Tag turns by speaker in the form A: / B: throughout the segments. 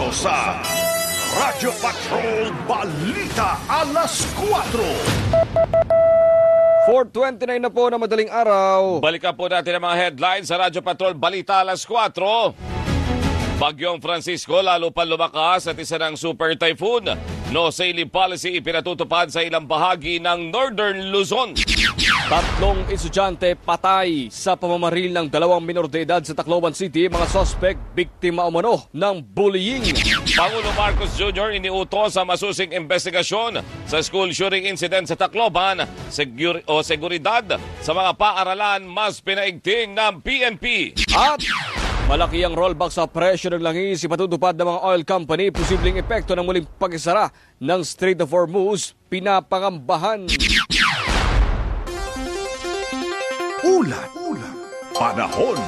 A: sa Radyo Patrol Balita Alas 4.
B: 4:29 na po na madaling araw.
C: Balikan po natin ang mga headlines sa Radyo Patrol Balita Alas 4. Bagyong Francisco lalo pa lumakas at isa ng super typhoon. No sailing policy ipinatutupad sa ilang bahagi ng Northern Luzon.
B: 3 estudyante patay sa pamamaril ng 2 minor de edad sa Tacloban City. Mga suspect, biktima umano ng bullying.
C: Pangulo Marcos Jr. iniutos sa masusing investigasyon sa school shooting incident sa Tacloban. Seguridad sa mga paaralan mas pinaigting ng PNP.
B: At malaki ang rollback sa presyo ng langis ipatutupad ng mga oil company. Posibleng epekto ng muling pag-isara ng Strait of Hormuz pinapangambahan.
A: Ulat. Panahon.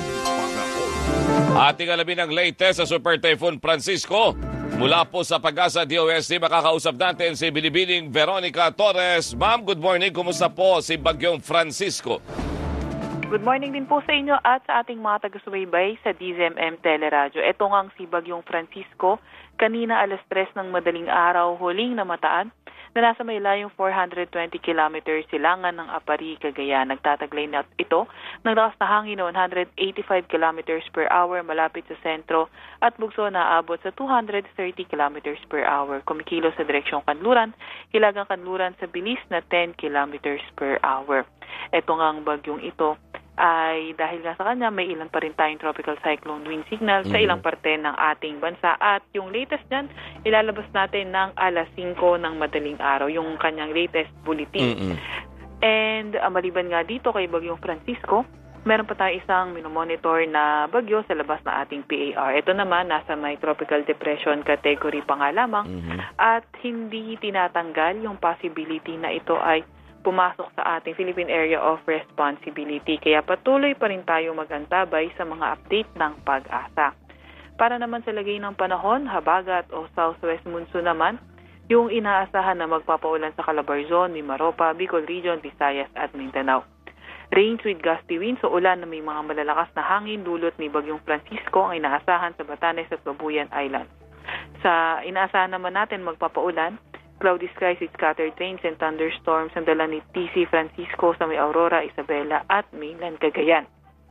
C: Ating alamin ang latest sa Super Typhoon Francisco. Mula po sa Pag-asa DOST, makakausap natin si Binibining Veronica Torres. Ma'am, good morning. Kumusta po si Bagyong Francisco?
D: Good morning din po sa inyo at sa ating mga taga-subaybay sa DZMM Teleradyo. Ito ngang si Bagyong Francisco, kanina alas 3 ng madaling araw, huling namataan na nasa may layong 420 kilometers silangan ng Apari, Cagayan. Nagtataglay na ito ng lakas na hangin na 185 kilometers per hour malapit sa sentro at bugso na aabot sa 230 kilometers per hour. Kumikilo sa direksyong kanluran, hilagang kanluran sa bilis na 10 kilometers per hour. Ito ngang bagyong ito ay dahil nga sa kanya may ilan pa rin tayong tropical cyclone wind signal sa ilang parte ng ating bansa. At yung latest dyan, ilalabas natin ng alas 5 ng madaling araw, yung kanyang latest bulletin. And maliban nga dito kay Bagyong Francisco, meron pa tayo isang minomonitor na bagyo sa labas na ating PAR. Ito naman, nasa may tropical depression category pa nga lamang at hindi tinatanggal yung possibility na ito ay pumasok sa ating Philippine Area of Responsibility. Kaya patuloy pa rin tayo mag-antabay sa mga update ng Pag-asa. Para naman sa lagay ng panahon, habagat o southwest monsoon naman, yung inaasahan na magpapaulan sa Calabarzon, Mimaropa, Bicol Region, Visayas at Mindanao. Rains with gusty winds o ulan na may mga malalakas na hangin dulot ni Bagyong Francisco ang inaasahan sa Batanes at Babuyan Islands. Sa inaasahan naman natin magpapaulan, cloudy skies with scattered rains and thunderstorms ang dala ni TC Francisco sa may Aurora, Isabela at mainland Cagayan.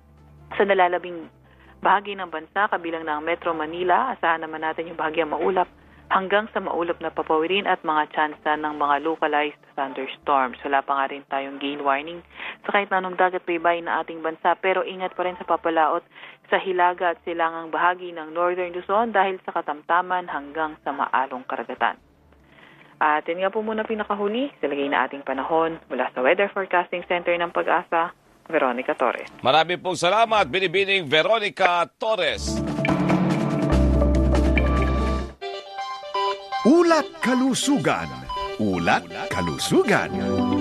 D: Sa nalalabing bahagi ng bansa, kabilang ng Metro Manila, asahan naman natin yung bahagyang maulap hanggang sa maulap na papawirin at mga tsansa ng mga localized thunderstorms. Wala pa nga rin tayong gale warning sa kahit na anong dagat baybayin na ating bansa, pero ingat pa rin sa papalaot sa hilaga at silangang bahagi ng Northern Luzon dahil sa katamtaman hanggang sa maalong karagatan. At yun nga po muna pinakahuli sa lagay na ating panahon mula sa Weather Forecasting Center ng Pag-asa, Veronica Torres.
C: Marami pong salamat, Binibining Veronica Torres.
A: Ulat Kalusugan. Ulat Kalusugan.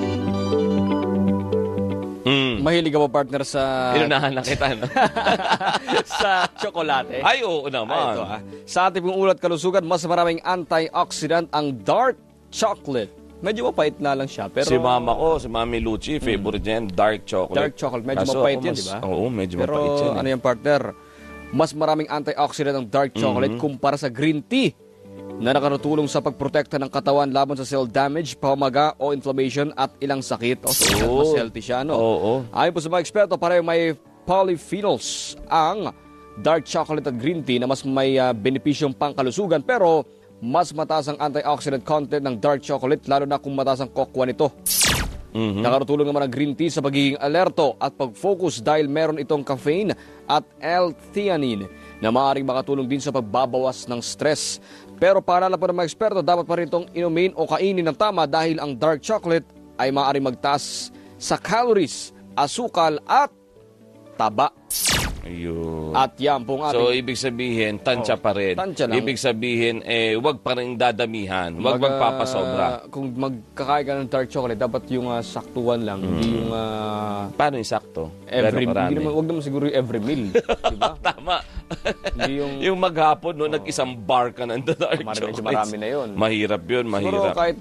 B: Mahilig ka ba, partner, sa
C: Inunahan na kita, no?
B: sa tsokolate?
C: Ay, oo naman.
B: Ito, sa ating pong ulat kalusugan, mas maraming antioxidant ang dark chocolate. Medyo mapait na lang siya, pero
C: Si mama ko, si Mami Lucy, favorite niya yan, dark chocolate.
B: dark chocolate, medyo
C: Kaso
B: mapait
C: ako
B: yan, di ba?
C: Oo, medyo
B: Pero
C: mapait yan.
B: ano yan, partner? Mas maraming antioxidant ang dark chocolate kumpara sa green tea na nakatutulong sa pagprotekta ng katawan laban sa cell damage, pamaga o inflammation at ilang sakit. Mas healthy siya, no?
C: Oo.
B: Ayon po sa mga eksperto, pareho may polyphenols ang dark chocolate at green tea na mas may benepisyong pangkalusugan, pero mas mataas ang antioxidant content ng dark chocolate lalo na kung mataas ang kokwa nito. Nakatutulong naman ang green tea sa pagiging alerto at pag-focus dahil meron itong caffeine at L-theanine na maaaring makatulong din sa pagbabawas ng stress. Pero paalala po ng mga eksperto, dapat pa rin itong inumin o kainin ng tama dahil ang dark chocolate ay maaaring magtaas sa calories, asukal at taba.
C: Ayun.
B: At yan pong
C: So,
B: ating...
C: ibig sabihin, tansya pa rin.
B: Tansya lang.
C: Ibig sabihin, wag pa rin dadamihan. Wag magpapasobra.
B: Kung magkakain ka ng dark chocolate, dapat yung saktuan lang. Hindi yung...
C: Paano yung sakto?
B: every
C: Gano'ng karami?
B: wag naman siguro yung every meal. Diba?
C: Tama.
B: Hindi
C: yung maghapon, no, nag-isang bar ka ng dark
B: medyo
C: chocolates.
B: marami na yun.
C: Mahirap yun,
B: Siguro
C: mahirap.
B: kahit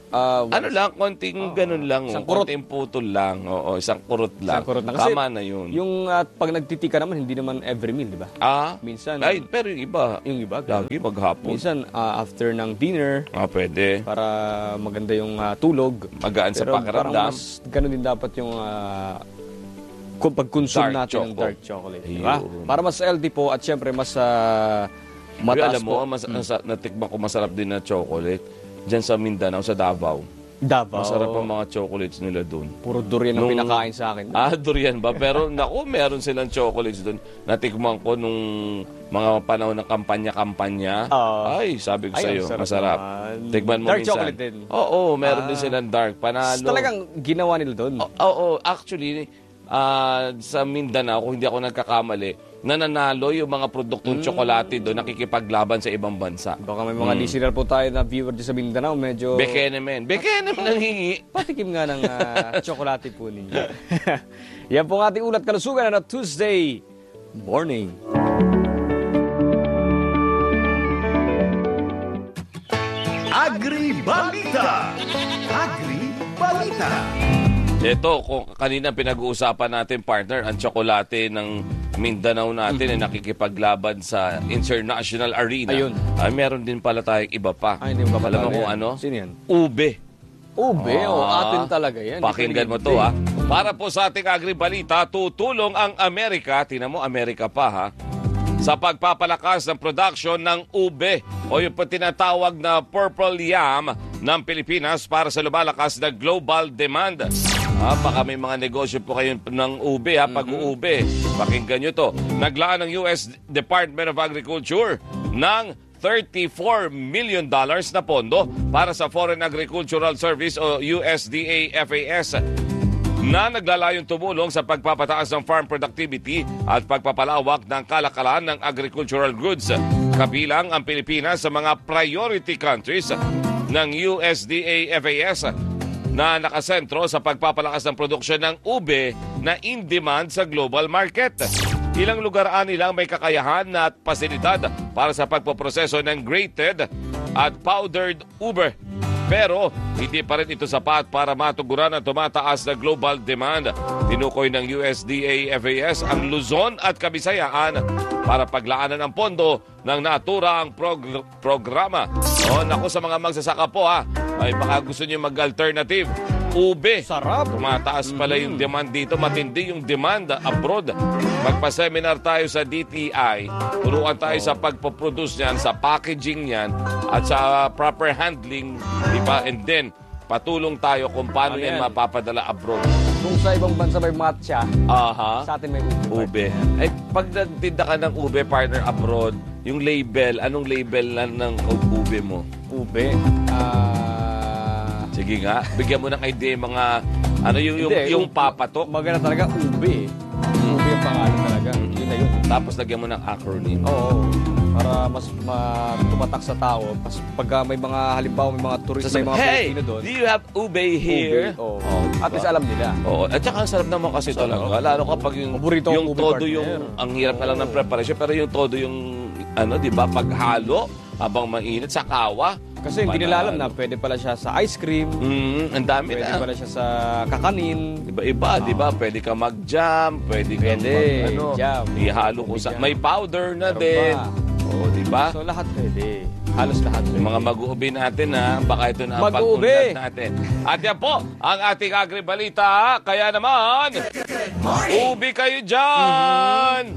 C: Ano lang, konting ganun lang.
B: Isang kurot.
C: Konting putol lang. Oo, isang kurot lang.
B: Isang kurot na. Kasi
C: tama na yun.
B: Yung pag nagtitika naman, hindi naman every meal, di ba? Minsan.
C: Ay, pero yung iba.
B: Yung iba.
C: Lagi maghapon.
B: Minsan, after ng dinner,
C: Pwede.
B: para maganda yung tulog.
C: Magaan sa
B: Pero
C: pakiramdam.
B: parang mas ganun din dapat yung kung pag-consume
C: Dark
B: natin ng
C: choco.
B: dark chocolate. Diba?
C: Ayun.
B: Para mas healthy po at syempre mas
C: Pero
B: mataas
C: alam mo,
B: po.
C: natikman ko masarap din na chocolate. Diyan sa Mindanao, sa Davao.
B: Davao.
C: Masarap ang mga chocolates nila doon.
B: Puro durian ang pinakain sa akin.
C: Durian ba? Pero naku, meron silang chocolates doon. Natikman ko nung mga panahon ng kampanya-kampanya. Ay, sabi ko sa'yo, masarap. Tikman mo
B: dark
C: minsan.
B: chocolate din.
C: Oo, meron din silang dark. Panalo.
B: Talagang ginawa nila doon.
C: Oo, actually, sa Mindanao, kung hindi ako nagkakamali, nananalo yung mga produktong tsokolate doon, nakikipaglaban sa ibang bansa.
B: Baka may mga listener po tayo na viewer din sa Mindanao, medyo...
C: Bekenemen ang hingi.
B: Patikim nga ng tsokolate po ninyo. Yan po ang ating ulat kalusugan na Tuesday morning.
A: Agri-balita. Agri-balita.
C: Ito, kung kanina pinag-uusapan natin, partner, ang tsokolate ng Mindanao natin ay nakikipaglaban sa international arena.
B: Ayun.
C: Ay, meron din pala tayong iba pa.
B: Ay, hindi mo pa
C: Alam mo
B: pala
C: kung
B: yan.
C: ano?
B: Sino yan?
C: Ube.
B: Ube, atin talaga yan.
C: Pakinggan mo to, ha. Para po sa ating agri-balita, tutulong ang Amerika, tingnan mo, Amerika pa, ha, sa pagpapalakas ng production ng ube o yung tinatawag na purple yam ng Pilipinas para sa lumalakas na global demand. Baka may mga negosyo po kayo ng ube, pag-ube. Pakinggan nyo to. Naglaan ng US Department of Agriculture ng $34 million na pondo para sa Foreign Agricultural Service o USDA-FAS na naglalayong tumulong sa pagpapataas ng farm productivity at pagpapalawak ng kalakalan ng agricultural goods. Kabilang ang Pilipinas sa mga priority countries ng USDA-FAS na nakasentro sa pagpapalakas ng produksyon ng ube na in demand sa global market. Ilang lugar nilang may kakayahan at pasilidad para sa pagpoproseso ng grated at powdered ube. Pero hindi pa rin ito sapat para matuguran ang tumataas na global demand. Tinukoy ng USDA-FAS ang Luzon at Kabisayaan para paglaanan ng pondo ng naturang programa. Naku, sa mga magsasaka po, ay baka gusto niyo mag-alternative. Ube.
B: Sarap.
C: Tumataas pala yung demand dito. Matindi yung demand abroad. Magpa-seminar tayo sa DTI. Turuan tayo sa pagpoproduce niyan, sa packaging niyan, at sa proper handling. Diba? And then, patulong tayo kung paano yan mapapadala abroad.
B: Kung sa ibang bansa may matcha, sa atin may ube.
C: Ay, pag nagtinda ka ng ube, partner, abroad, yung label, anong label ng ube mo?
B: Ube?
C: Sige nga, bigyan mo ng idea mga, yung papatok.
B: Maganda talaga, ube. Ube yung pangalan talaga. Yun na yun.
C: Tapos lagyan mo ng acronym.
B: Oo. Para mas tumatak sa tao. Pag may mga, halimbawa, may mga turist, may mga Pilipino doon.
C: Do you have ube here?
B: Ube, at least alam nila.
C: At saka ang sarap naman kasi talaga. Lalo kapag yung todo yung, ang hirap na lang ng preparation, pero yung todo yung, di ba, paghalo, habang mainit sa kawa.
B: Kasi hindi nila alam na pwede pala siya sa ice cream.
C: Ang dami
B: pwede
C: na.
B: Pwede pala siya sa kakanin.
C: Iba-iba, di ba? Pwede ka mag-jam, pwede
B: jam.
C: Ihalo ko sa... May powder na din. Di ba?
B: So lahat pwede. Halos lahat pwede.
C: Yung mga mag-uubi natin, baka ito na ang pag-uunlad natin. At yan po, ang ating agri-balita. Kaya naman, ubi kayo dyan!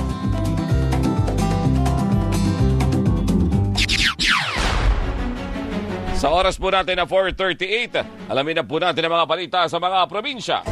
C: Sa oras po natin na 4:38, alamin na po natin ang mga balita sa mga probinsya.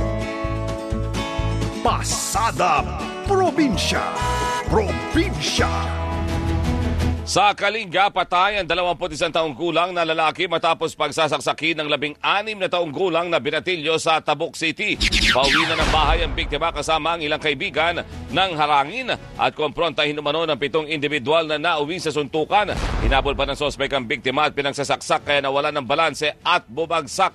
A: Pasada Probinsya. Probinsya.
C: Sa Kalinga, patay ang 21 taong gulang na lalaki matapos pagsasaksakin ng 16 na taong gulang na binatilyo sa Tabuk City. Pauwi na ng bahay ang biktima kasama ang ilang kaibigan ng harangin at komprontahin umano ng 7 individual na nauwi sa suntukan. Hinabol pa ng sospek ang biktima at pinagsasaksak kaya nawala ng balanse at bumagsak.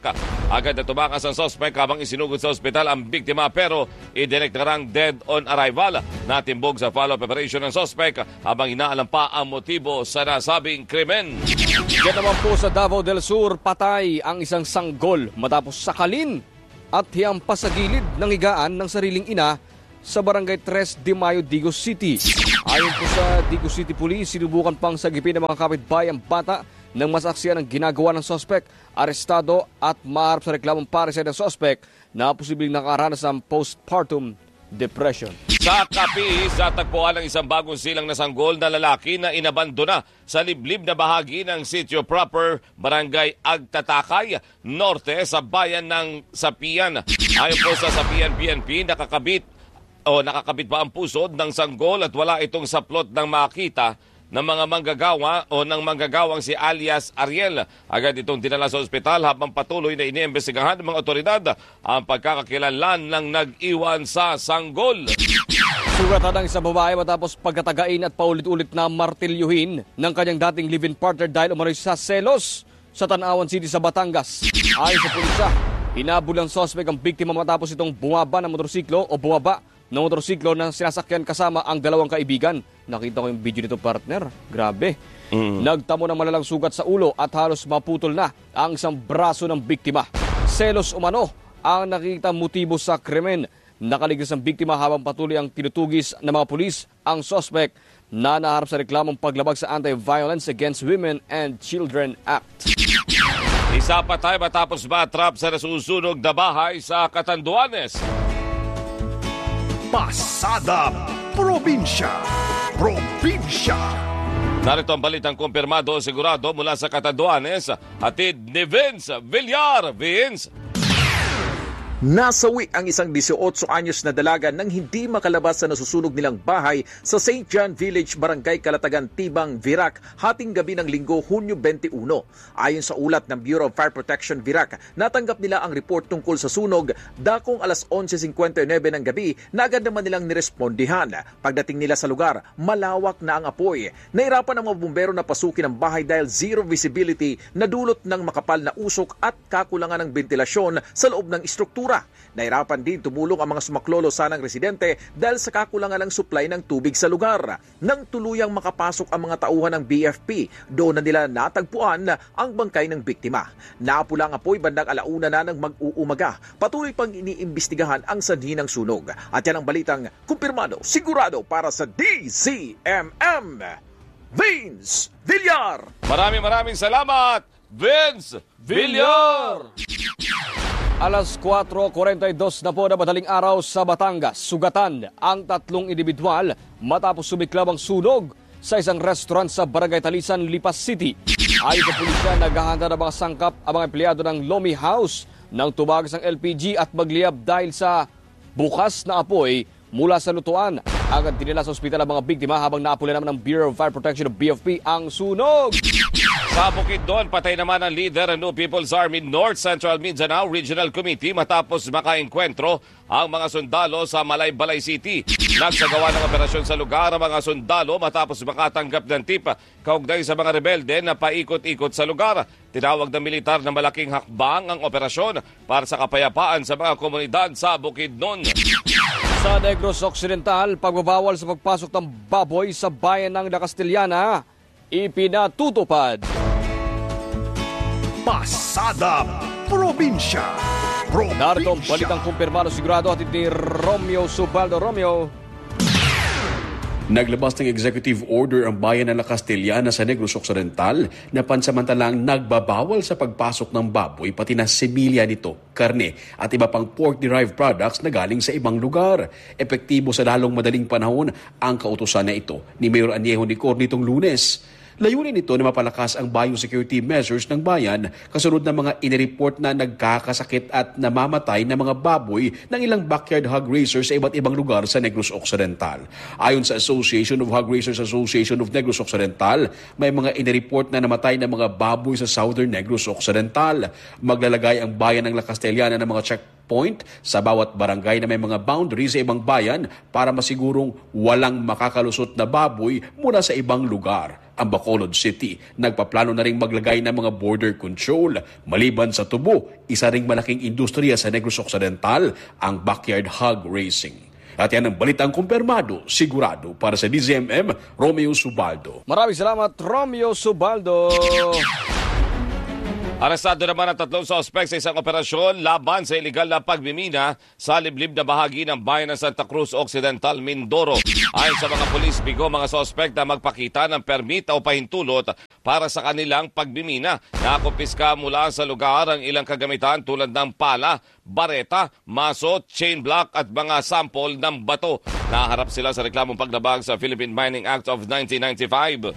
C: Agad na tumakas ang suspect habang isinugod sa ospital ang biktima pero idineklarang dead on arrival. Natimbog sa follow-up operation ng suspect habang inaalam pa ang motibo sa nasabing krimen.
B: Yan naman po sa Davao del Sur, patay ang isang sanggol matapos sakalin at hiyampas sa gilid ng higaan ng sariling ina sa barangay 3 de Mayo, Digos City. Ayon po sa Digos City Police, sinubukan pang sagipin ng mga kapitbahay ang bata nang masaksiyan ang ginagawa ng suspect, arestado at maharap sa reklamong paresan ng suspect na posibleng nakaranas ng postpartum depression.
C: Sa Capiz, natagpuan ang isang bagong silang na sanggol na lalaki na inabandona sa liblib na bahagi ng sitio proper, barangay Agtatakay, norte sa bayan ng Sapian. Ayon po sa Sapian PNP, nakakabit pa ang pusod ng sanggol at wala itong saplot ng makita ng mga manggagawa o ng manggagawang si alias Ariel. Agad itong dinala sa ospital habang patuloy na iniimbestigahan ng mga otoridad ang pagkakakilanlan ng nag-iwan sa sanggol.
B: Sugatan ng isang babae matapos pagkatagain at paulit-ulit na martilyuhin ng kanyang dating live-in partner dahil umano'y sa selos sa Tanawan City sa Batangas. Ayon sa pulisya, hinabol ng suspect ang biktima matapos itong bumaba ng motorsiklo na sinasakyan kasama ang dalawang kaibigan. Nakita ko yung video nito, partner. Grabe. Nagtamo ng malalang sugat sa ulo at halos maputol na ang isang braso ng biktima. Selos umano ang nakikita motibo sa krimen. Nakaligtas ang biktima habang patuloy ang tinutugis ng mga pulis ang suspect na naharap sa reklamong paglabag sa Anti-Violence Against Women and Children Act.
C: Isa patay matapos matrap sa nasusunog na bahay sa Catanduanes.
A: Pasada Probinsya.
C: Narito ang balitang kumpirmado sigurado mula sa Catanduanes. Hatid ni Vince Villar. Vince.
E: Nasawi ang isang 18 anyos na dalaga nang hindi makalabas sa nasusunog nilang bahay sa St. John Village, Barangay Kalatagan, Tibang, Virac, hating gabi ng Linggo, Hunyo 21. Ayon sa ulat ng Bureau of Fire Protection, Virac, natanggap nila ang report tungkol sa sunog dakong alas 11:59 ng gabi na agad naman nilang nirespondihan. Pagdating nila sa lugar, malawak na ang apoy. Nahirapan ang mga bumbero na pasukin ang bahay dahil zero visibility na dulot ng makapal na usok at kakulangan ng ventilasyon sa loob ng istruktura. Nahirapan din tumulong ang mga sumaklolo sanang residente dahil sa kakulangan ng supply ng tubig sa lugar. Nang tuluyang makapasok ang mga tauhan ng BFP, doon na nila natagpuan ang bangkay ng biktima. Naapula ang apoy bandang 1:00 na ng mag-uumaga. Patuloy pang iniimbestigahan ang sanhi ng sunog. At yan ang balitang kumpirmado, sigurado para sa DZMM. Vince Villar.
C: Maraming salamat, Vince Villar.
B: Alas 4:42 na po na madaling araw sa Batangas. Sugatan ang 3 individual matapos sumiklab ang sunog sa isang restaurant sa Barangay Talisan, Lipas City. Ayon sa pulisya, naghahanda ng mga sangkap ang mga empleyado ng Lomi House nang tumagas ang LPG at magliyab dahil sa bukas na apoy mula sa lutuan. Agad dinala sa ospital ang mga biktima habang naapula naman ng Bureau of Fire Protection o BFP ang sunog.
C: Sa Bukidnon, patay naman ang leader ng New People's Army North Central Mindanao Regional Committee matapos makaengkwentro ang mga sundalo sa Malaybalay City. Nagsagawa ng operasyon sa lugar ang mga sundalo matapos makatanggap ng tip kaugnay sa mga rebelde na paikot-ikot sa lugar. Tinawag ng militar na malaking hakbang ang operasyon para sa kapayapaan sa mga komunidad sa Bukidnon.
B: Sa Negros Occidental, pagbabawal sa pagpasok ng baboy sa bayan ng La Castellana ipinatutupad.
A: Pasada Probinsya.
B: Narito ang balitang kumpirmado sigurado at ni Romeo Subaldo. Romeo.
F: Naglabas ng executive order ang bayan ng La Castellana sa Negros Occidental na pansamantalang nagbabawal sa pagpasok ng baboy pati na semilya nito, karne at iba pang pork-derived products na galing sa ibang lugar. Epektibo sa lalong madaling panahon ang kautusan na ito ni Mayor Añejo Nicor nitong Lunes. Layunin nito na mapalakas ang biosecurity measures ng bayan kasunod ng mga inireport na nagkakasakit at namamatay na mga baboy ng ilang backyard hog raisers sa iba't ibang lugar sa Negros Occidental. Ayon sa Association of Hog Raisers Association of Negros Occidental, may mga inireport na namatay na mga baboy sa Southern Negros Occidental. Maglalagay ang bayan ng La Castellana ng mga point sa bawat barangay na may mga boundary sa ibang bayan para masigurong walang makakalusot na baboy mula sa ibang lugar. Ang Bacolod City nagpaplano na ring maglagay ng mga border control. Maliban sa tubo, isa ring malaking industriya sa Negros Occidental ang backyard hog racing. At yan ang balitang kumpirmado, sigurado. Para sa DZMM, Romeo Subaldo.
B: Maraming salamat, Romeo Subaldo.
C: Arestado naman ang 3 suspect sa isang operasyon laban sa iligal na pagmimina sa liblib na bahagi ng bayan ng Santa Cruz Occidental, Mindoro. Ayon sa mga pulis, bigo mga suspect na magpakita ng permit o pahintulot para sa kanilang pagmimina. Nakumpiska mula sa lugar ang ilang kagamitan tulad ng pala, bareta, maso, chain block at mga sample ng bato. Naharap sila sa reklamong paglabag sa Philippine Mining Act of 1995.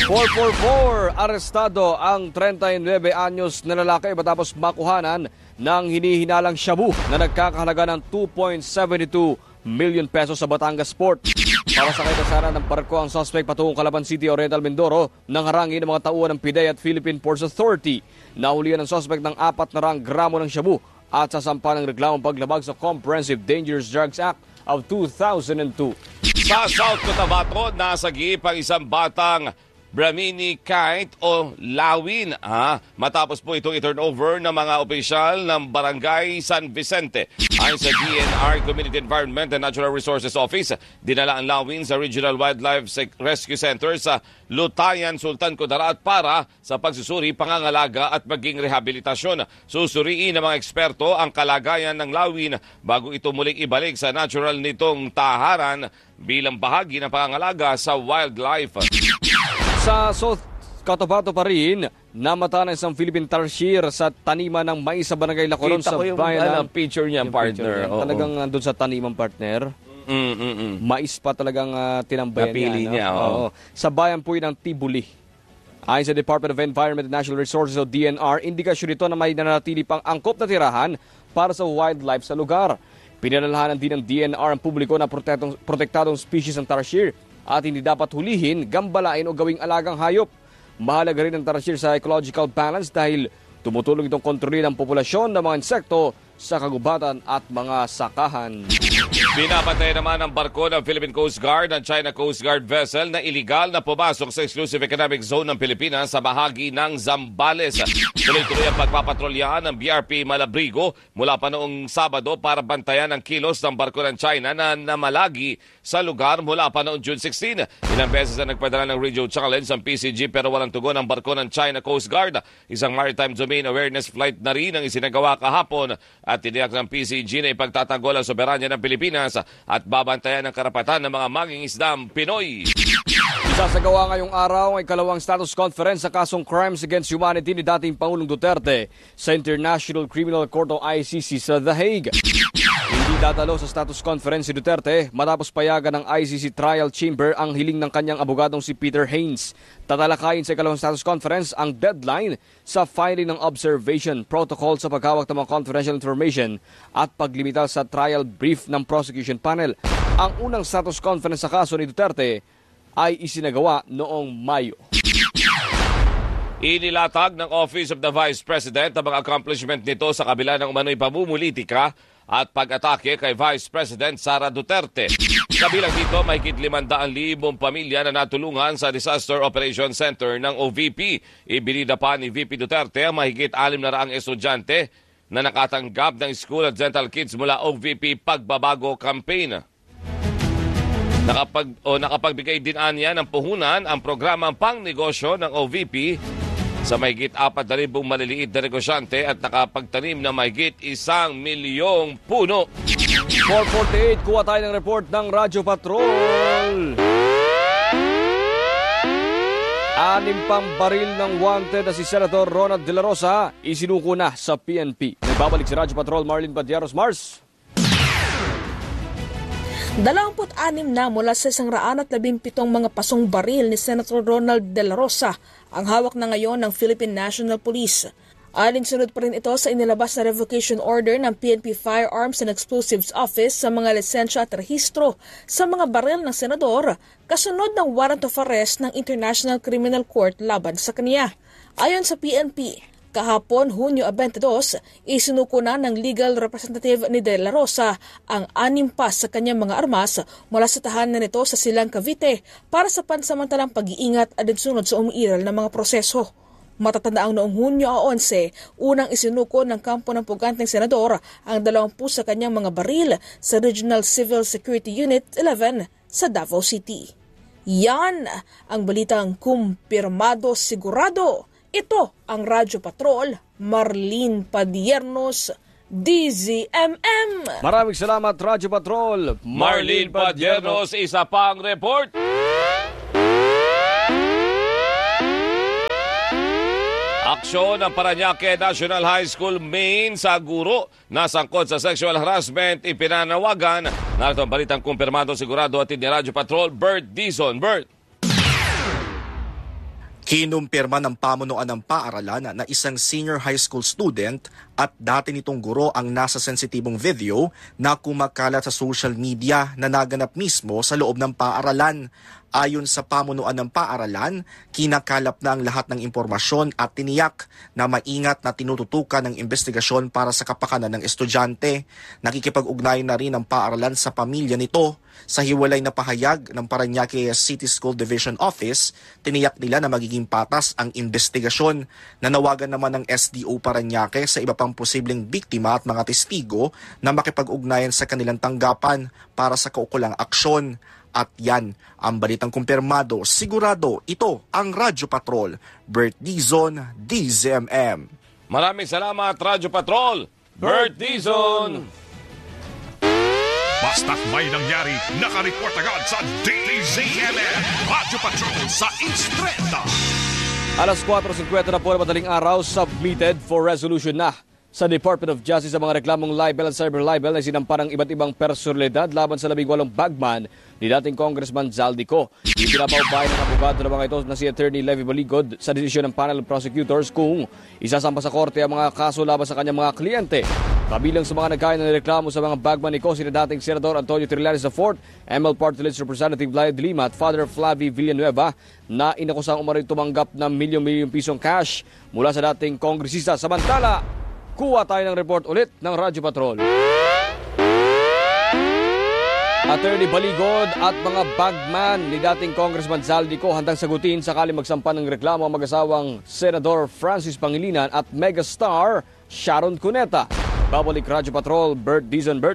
B: 444, arestado ang 39 anyos na lalaki matapos makuhanan ng hinihinalang shabu na nagkakahalaga ng 2.72 million pesos sa Batangas Port. Para sa kaitasaran ng barko ang suspect patungong Calaban City, Oriental Mindoro nang harangin ng mga tauhan ng PIDEA at Philippine Ports Authority. Nahulihan ng suspect ng 400 gramo ng shabu at sasampa ng reklamong paglabag sa Comprehensive Dangerous Drugs Act of 2002.
C: Sa South Cotabato, nasagip ang isang batang Brahmini Kite o Lawin matapos po itong i-turnover ng mga opisyal ng Barangay San Vicente. Ayon sa DNR Community Environment and Natural Resources Office, dinala ang Lawin sa Regional Wildlife Rescue Center sa Lutayan, Sultan Kudarat para sa pagsusuri, pangangalaga at maging rehabilitasyon. Susuriin ng mga eksperto ang kalagayan ng Lawin bago ito muling ibalik sa natural nitong taharan bilang bahagi ng pangangalaga sa wildlife.
B: Sa South Cotabato pa rin, namata ng isang Philippine Tarsier sa taniman ng mais sa Barangay Lacoron sa bayan ng
C: picture niya, partner.
B: Talagang nandun sa taniman, partner. Mais pa talagang tinambayan
C: napili niya.
B: Sa bayan po yun ng Tibuli. Ayon sa Department of Environment and Natural Resources o DNR, indikasyon ito na may nanatili pang angkop na tirahan para sa wildlife sa lugar. Pinalalahanan din ng DNR ang publiko na protektadong species ng tarsier at hindi dapat hulihin, gambalain o gawing alagang hayop. Mahalaga rin ang tarsier sa ecological balance dahil tumutulong itong kontrolin ang populasyon ng mga insekto sa kagubatan at mga sakahan.
C: Binabantay naman ang barko ng Philippine Coast Guard ang China Coast Guard vessel na iligal na pumasok sa Exclusive Economic Zone ng Pilipinas sa bahagi ng Zambales. Tuloy-tuloy ang pagpapatrolyahan ng BRP Malabrigo mula pa noong Sabado para bantayan ang kilos ng barko ng China na namalagi sa lugar mula pa noong June 16. Ilang beses na nagpadala ng radio challenge ang PCG pero walang tugon ang barko ng China Coast Guard. Isang maritime domain awareness flight na rin ang isinagawa kahapon at tiniyak ng PCG na ipagtatanggol ang soberanya ng Pilipinas at babantayan ang karapatan ng mga mangingisdang Pinoy.
B: Isasagawa ngayong araw ang ikalawang status conference sa kasong Crimes Against Humanity ni dating Pangulong Duterte sa International Criminal Court o ICC sa The Hague. Hindi dadalo sa status conference si Duterte matapos payagan ng ICC Trial Chamber ang hiling ng kanyang abogadong si Peter Haynes. Tatalakayin sa ikalawang status conference ang deadline sa filing ng observation protocol sa paghawak ng mga confidential information at paglimitar sa trial brief ng prosecution panel. Ang unang status conference sa kaso ni Duterte ay isinagawa noong Mayo.
C: Inilatag ng Office of the Vice President ang mga accomplishment nito sa kabila ng umano'y pamumulitika at pag-atake kay Vice President Sara Duterte. Kabilang dito, mahigit 500,000 pamilya na natulungan sa Disaster Operation Center ng OVP. Ibinida pa ni VP Duterte ang mahigit 600 estudyante na nakatanggap ng school at dental kits mula OVP Pagbabago Campaign. Nakapagbigay din anya ng puhunan ang programang pangnegosyo ng OVP sa mahigit 4,000 maliliit na negosyante at nakapagtanim ng mahigit 1 milyong puno.
B: 448, kuha tayo ng report ng Radyo Patrol. 6 pang baril ng wanted na si Senator Ronald De La Rosa isinuko na sa PNP. Nagbabalik si Radyo Patrol Marlene Badieros. Mars.
G: 26 na mula sa 117 mga pasong baril ni Senator Ronald De La Rosa ang hawak na ngayon ng Philippine National Police. Alinsunod pa rin ito sa inilabas na revocation order ng PNP Firearms and Explosives Office sa mga lisensya at rehistro sa mga baril ng senador kasunod ng warrant of arrest ng International Criminal Court laban sa kaniya. Ayon sa PNP, Kahapon, Hunyo 22, isinuko na ng legal representative ni De La Rosa ang 6 pa sa kanyang mga armas mula sa tahanan nito sa Silang Cavite para sa pansamantalang pag-iingat at sunod sa umiiral na mga proseso. Matatanda ang noong Hunyo 11, unang isinuko ng kampo ng puganteng senador ang 20 sa kanyang mga baril sa Regional Civil Security Unit 11 sa Davao City. Yan ang balitang kumpirmado sigurado. Ito ang Radyo Patrol, Marlene Padiernos, DZMM.
B: Maraming salamat, Radyo Patrol.
C: Marlene Padiernos, isa pang report. Aksyon ng Parañaque National High School main sa guro na sangkot sa sexual harassment ipinanawagan. Narito ang balitang kumpirmado sigurado at ni Radyo Patrol, Bert Dizon. Bert.
H: Kinumpirma ng pamunuan ng paaralan na isang senior high school student at dati nitong guro ang nasa sensitibong video na kumakalat sa social media na naganap mismo sa loob ng paaralan. Ayon sa pamunuan ng paaralan, kinakalap na ang lahat ng impormasyon at tiniyak na maingat na tinututukan ng investigasyon para sa kapakanan ng estudyante. Nakikipag-ugnayan na rin ang paaralan sa pamilya nito. Sa hiwalay na pahayag ng Parañaque City School Division Office, tiniyak nila na magiging patas ang investigasyon. Nanawagan naman ng SDO Parañaque sa iba pang posibleng biktima at mga testigo na makipag-ugnayan sa kanilang tanggapan para sa kaukulang aksyon. At yan ang balitang kumpirmado. Sigurado, ito ang Radyo Patrol. Bert Dizon, DZMM.
C: Maraming salamat, Radyo Patrol, Bert Dizon.
A: Basta't may nangyari, nakareport agad sa DZMM. Radyo Patrol sa Instreta.
B: Alas 4:50 na po na madaling araw, submitted for resolution na sa Department of Justice sa mga reklamong libel at cyber libel na sinampa ng iba't ibang personalidad laban sa 18 bagman ni dating Congressman Zaldico. Ipinabaubay ng abogado ng mga ito na si Attorney Levy Baligod sa desisyon ng panel of prosecutors kung isasampa sa korte ang mga kaso laban sa kanyang mga kliyente. Kabilang sa mga nagkain ng reklamo sa mga bagman ni sina dating Senador Antonio Trillanes IV, ML Party List Representative Laia de Lima at Father Flavie Villanueva na inakusang umaring tumanggap ng milyon-milyong pisong cash mula sa dating kongresista. Samantala, kuha tayo ng report ulit ng Radyo Patrol. Attorney Baligod at mga bagman ni dating Congressman Zaldico handang sagutin sakali magsampa ng reklamo ang mag-asawang Senador Francis Pangilinan at megastar Sharon Cuneta. Babalik Radyo Patrol, Bert Dizon. Bert.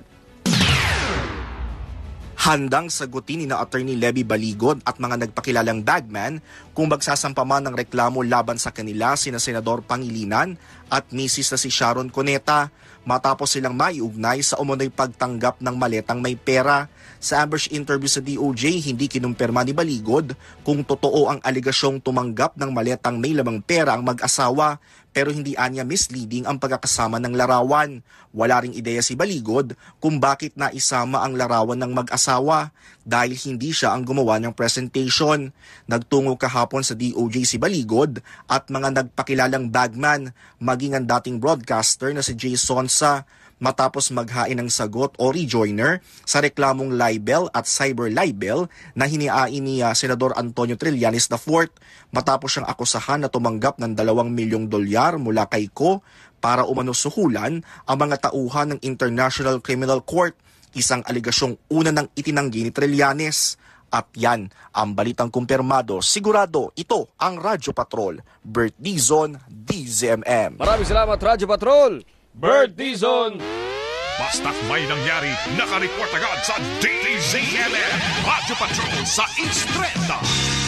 H: Handang sagutin ni na Attorney Levy Baligod at mga nagpakilalang bagman kung magsasampa man ng reklamo laban sa kanila sina Senador Pangilinan at Mrs. na si Sharon Cuneta matapos silang maiugnay sa umunoy pagtanggap ng maletang may pera. Sa ambush interview sa DOJ, hindi kinumpirma ni Baligod kung totoo ang aligasyong tumanggap ng maletang may lamang pera ang mag-asawa, pero hindi anya misleading ang pagkakasama ng larawan. Wala ring ideya si Baligod kung bakit naisama ang larawan ng mag-asawa dahil hindi siya ang gumawa ng presentation. Nagtungo kahapon sa DOJ si Baligod at mga nagpakilalang bagman, maging ang dating broadcaster na si Jay Sonsa, matapos maghain ng sagot o rejoiner sa reklamong libel at cyber libel na hiniain ni Senador Antonio Trillanes IV matapos siyang akusahan na tumanggap ng $2 milyong mula kay Ko para umanusuhulan ang mga tauhan ng International Criminal Court, isang aligasyong una nang itinanggi ni Trillanes. At yan ang balitang kumpirmado. Sigurado, ito ang Radyo Patrol. Bert Dizon, DZMM.
B: Maraming salamat, Radyo Patrol,
C: Bert Dizon.
A: Basta't may nangyari, nakareport agad sa DZMM. Radyo Patrol sa Instreta.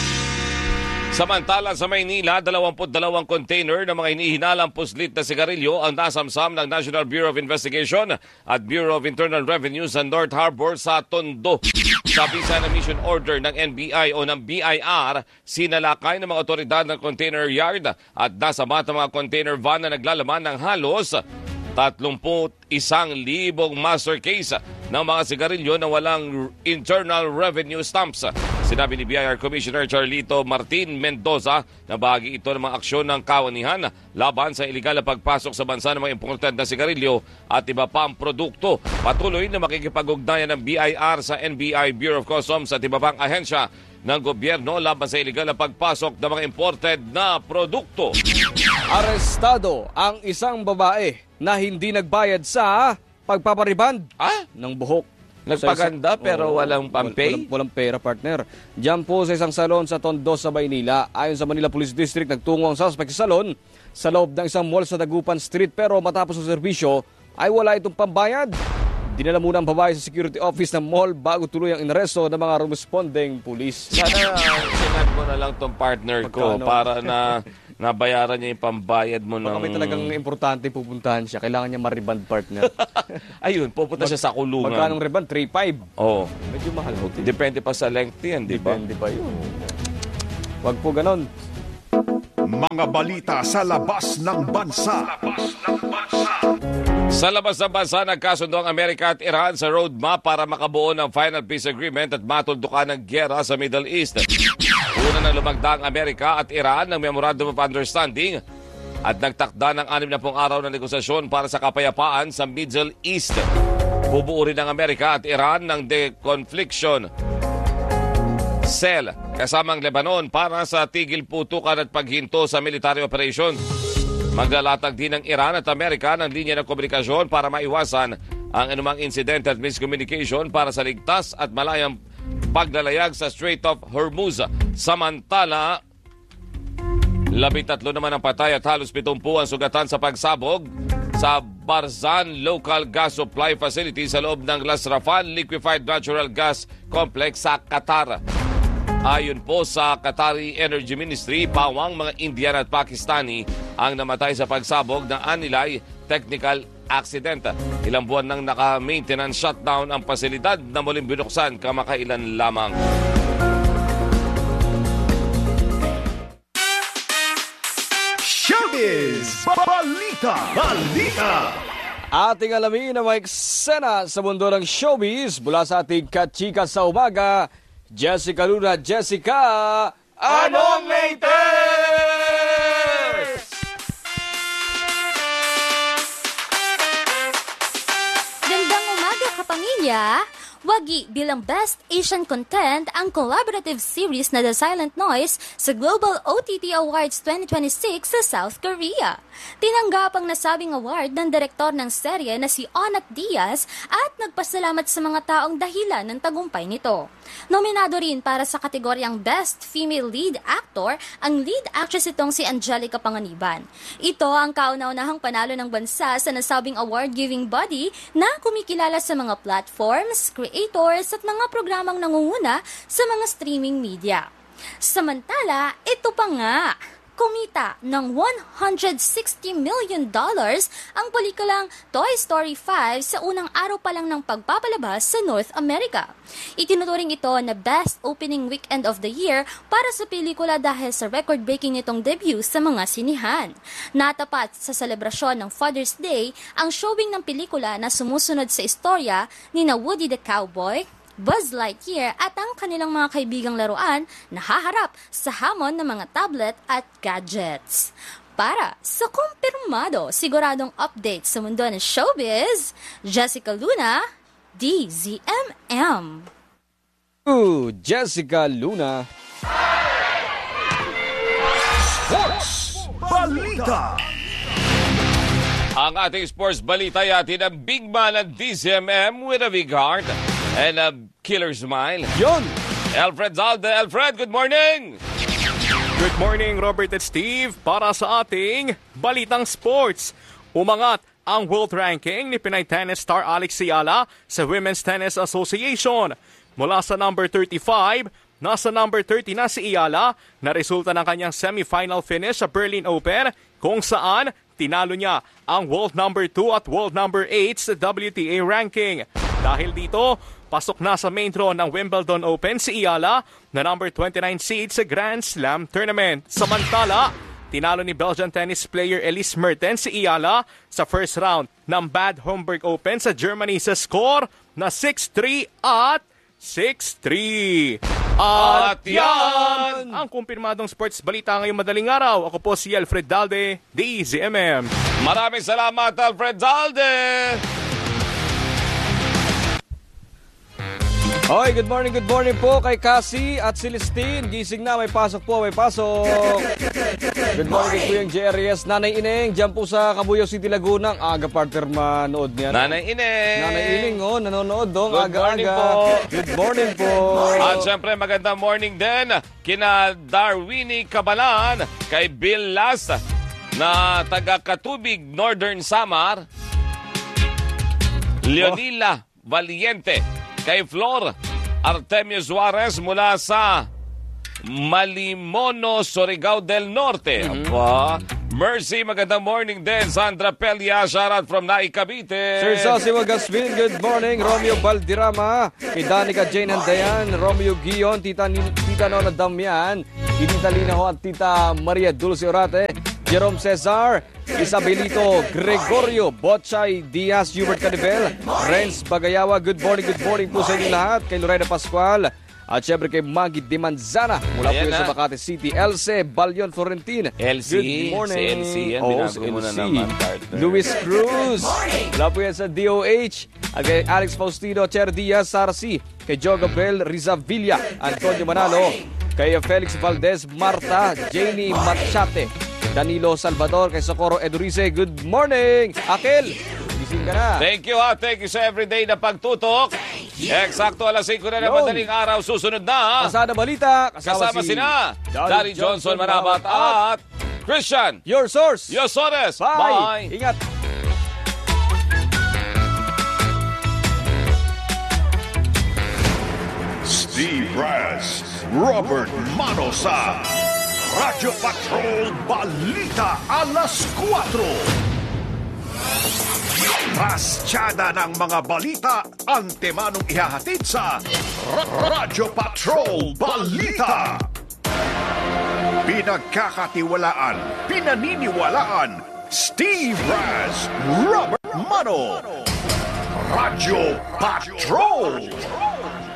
C: Samantala sa Maynila, 22 container ng mga hinihinalang puslit na sigarilyo ang nasamsam ng National Bureau of Investigation at Bureau of Internal Revenue sa North Harbor sa Tondo. Sa bisa ng mission order ng NBI o ng BIR, sinalakay ng mga otoridad ng container yard at nasama ang mga container van na naglalaman ng halos 31,000 master case ng mga sigarilyo na walang internal revenue stamps. Sinabi ni BIR Commissioner Charlito Martin Mendoza na bahagi ito ng mga aksyon ng kawanihan laban sa iligal na pagpasok sa bansa ng mga imported na sigarilyo at iba pang produkto. Patuloy na makikipag-ugnayan ng BIR sa NBI Bureau of Customs at iba pang ahensya ng gobyerno laban sa iligal na pagpasok ng mga imported na produkto.
B: Arestado ang isang babae na hindi nagbayad sa pagpapariband ng buhok.
C: Nagpaganda pero walang pampay?
B: Walang pera, partner. Diyan po sa isang salon sa Tondo sa Maynila. Ayon sa Manila Police District, nagtungo ang suspect sa salon sa loob ng isang mall sa Dagupan Street pero matapos ang serbisyo ay wala itong pambayad. Dinala muna ang babae sa security office ng mall bago tuloy ang inaresto ng mga responding pulis.
C: Sana sinad mo na lang tong partner ko para na nabayaran niya yung pambayad mo ng...
B: Baka may talagang importante pupuntahan siya. Kailangan niya mariband, partner.
C: Ayun, pupunta siya sa kulungan.
B: Magkano riband? 3.5.
C: Oo.
B: Medyo mahal.
C: Depende pa sa length yan, di ba?
B: Depende pa yun. Wag po ganon.
A: Mga balita sa labas ng bansa.
C: Sa labas ng bansa, nagkasundo ang Amerika at Iran sa roadmap para makabuo ng final peace agreement at matuldukan ng gyera sa Middle East. Una nang lumagda ang Amerika at Iran ng Memorandum of Understanding at nagtakda ng 60 araw na negosasyon para sa kapayapaan sa Middle East. Bubuo rin ng Amerika at Iran ng deconfliction cell kasamang Lebanon para sa tigil putukan at paghinto sa military operation. Maglalatag din ng Iran at Amerika ng linya ng komunikasyon para maiwasan ang anumang incident at miscommunication para sa ligtas at malayang paglalayag sa Strait of Hormuz. Samantala, 13 naman ang patay at halos 70 ang sugatan sa pagsabog sa Barzan Local Gas Supply Facility sa loob ng Las Rafal Liquefied Natural Gas Complex sa Qatar. Ayon po sa Qatari Energy Ministry, pawang mga Indian at Pakistani ang namatay sa pagsabog ng anilay technical accident. Ilang buwan nang naka-maintenance shutdown ang pasilidad na muling binuksan kamakailan lamang.
A: Showbiz! Balita!
B: Ating alamin ang mga eksena sa mundo ng showbiz mula sa ating kachika sa umaga, Jessica Luna. Jessica, anong latest?
I: Gandang umaga, kapamilya! Wagi bilang Best Asian Content ang collaborative series na The Silent Noise sa Global OTT Awards 2026 sa South Korea. Tinanggap ang nasabing award ng direktor ng serye na si Onat Diaz at nagpasalamat sa mga taong dahilan ng tagumpay nito. Nominado rin para sa kategoryang Best Female Lead Actor ang lead actress itong si Angelica Panganiban. Ito ang kauna-unahang panalo ng bansa sa nasabing award-giving body na kumikilala sa mga platforms, creators at mga programang nangunguna sa mga streaming media. Samantala, ito pa nga, kumita ng $160 million ang pelikulang Toy Story 5 sa unang araw pa lang ng pagpapalabas sa North America. Itinuturing ito na Best Opening Weekend of the Year para sa pelikula dahil sa record-breaking nitong debut sa mga sinihan. Natapat sa selebrasyon ng Father's Day ang showing ng pelikula na sumusunod sa istorya ni na Woody the Cowboy, Buzz Lightyear at ang kanilang mga kaibigang laruan na haharap sa hamon ng mga tablet at gadgets. Para sa kumpirmado, siguradong update sa mundo ng showbiz, Jessica Luna, DZMM.
B: Jessica Luna.
A: Sports Balita!
C: Ang ating sports balita yatin ang big man ng DZMM with a big heart and a killer smile.
B: Yun!
C: Alfred Zalde. Alfred, good morning!
J: Good morning, Robert at Steve. Para sa ating balitang sports, umangat ang world ranking ni Pinay tennis star Alex Ciala sa Women's Tennis Association. Mula sa number 35, nasa number 30 na si Ciala na resulta ng kanyang semifinal finish sa Berlin Open kung saan tinalo niya ang world number 2 at world number 8 sa WTA ranking. Dahil dito, pasok na sa main draw ng Wimbledon Open si Ciala na number 29 seed sa Grand Slam Tournament. Samantala, tinalo ni Belgian tennis player Elise Mertens si Ciala sa first round ng Bad Homburg Open sa Germany sa score na 6-3 at 6-3. At yan ang kumpirmadong sports balita ngayong madaling araw. Ako po si Alfred Dalde, DZMM.
C: Maraming salamat, Alfred Zalde!
B: Hoy, good morning po kay Cassie at Celestine. Gising na, may pasok po, may pasok. Good morning kay Kuyang JRS. Nanay Ineng, dyan po sa Cabuyao City, Laguna. Aga partner manood niya.
C: Nanay Ineng.
B: Nanay Ineng, nanonood dong.
C: Good morning po.
B: Good morning po.
C: At syempre, magandang morning din kina Darwini Cabalan, kay Bill Las na taga Katubig, Northern Samar. Leonila Valiente, kay Flor Artemio Suarez mula sa Malimono, Surigao del Norte. Aba, Mercy, magandang morning din. Sandra Pelia, shoutout from Nai, Cavite.
B: Sir Sosimo Gasmin, good morning. Romeo Baldirama, kay Danica Jane and Dayan, Romeo Guion, Tita Nona Damian, Tita Lina Ho at Tita Maria Dulce Orate, Jerome Cesar, Isabelito Gregorio, Botchay Diaz, Hubert Canibel, Renz Bagayawa, good morning po sa inyo lahat. Kay Lorena Pascual, at syempre kay Maggie De Manzana, mula po sa Makati City. Elce Balyon Florentin,
C: LC,
B: good morning.
C: si LC, yan, binago mo na naman, partner.
B: Luis Cruz, mula po yan sa DOH. At kay Alex Faustino, Cher Diaz, Sara C. Kay Joe Gabriel Rizavilla, Antonio Manalo, kay Felix Valdez, Marta, Janie Machate, Danilo Salvador, kay Socorro Edurice, good morning. Akel, gising ka na.
C: Thank you thank you sa everyday na pagtutok. Eksakto alas 5 na ng madaling araw, susunod na.
B: Pasada Balita,
C: Kasama
B: si
C: sina Dari Johnson Manabat at Christian
B: Your Source.
C: Yosores.
B: Bye. Ingat.
A: Steve Raz, Robert Manosa, Radyo Patrol Balita alas 4. Rasyada ng mga balita, antemanong ihahatid sa Radyo Patrol Balita. Pinagkakatiwalaan, pinaniniwalaan, Steve Raz, Robert Mano, Radyo Patrol.